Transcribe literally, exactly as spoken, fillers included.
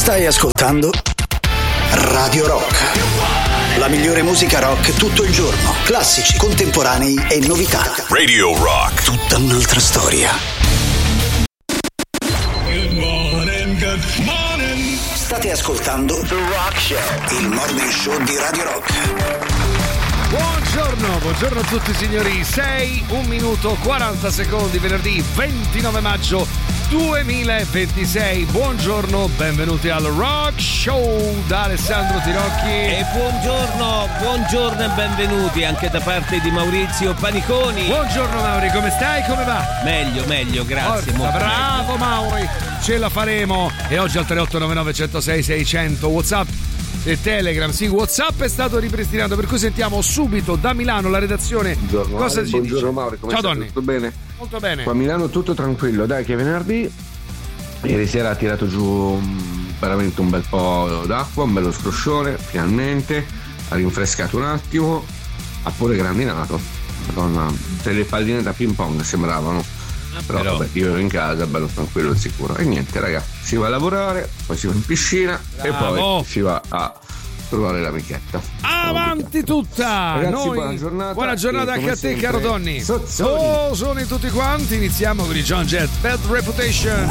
Stai ascoltando Radio Rock. La migliore musica rock tutto il giorno. Classici, contemporanei e novità. Radio Rock. Tutta un'altra storia. Good morning, good morning. State ascoltando The Rock Show, il morning show di Radio Rock. Buongiorno, buongiorno a tutti signori. sei, un minuto, quaranta secondi, venerdì ventinove maggio duemilaventisei. Buongiorno, benvenuti al Rock Show da Alessandro Tirocchi. E buongiorno, buongiorno e benvenuti anche da parte di Maurizio Paniconi. Buongiorno Mauri, come stai? Come va? Meglio, meglio, grazie. Forza, molto bravo meglio. Mauri, ce la faremo. E oggi al tre otto nove nove uno zero sei sei zero zero WhatsApp e Telegram. Sì, WhatsApp è stato ripristinato, per cui sentiamo subito da Milano la redazione. Buongiorno, cosa Mauri, ci buongiorno dice? Mauri, come Ciao stai? Donny. Tutto bene? Molto bene. Qua a Milano tutto tranquillo, dai che è venerdì. Ieri sera ha tirato giù um, veramente un bel po' d'acqua, un bello scroscione, finalmente ha rinfrescato un attimo, ha pure grandinato. Madonna, delle palline da ping pong sembravano. Però, però. vabbè, io ero in casa, bello tranquillo e sicuro. E niente ragazzi, si va a lavorare, poi si va in piscina Bravo. e poi si va a trovare l'amichetta. Avanti tutta! Ragazzi, Noi... buona giornata. Buona giornata E anche come a te, sempre, caro Donny. Sozzoni. Oh, sono tutti quanti. Iniziamo con i John Jett, Bad Reputation.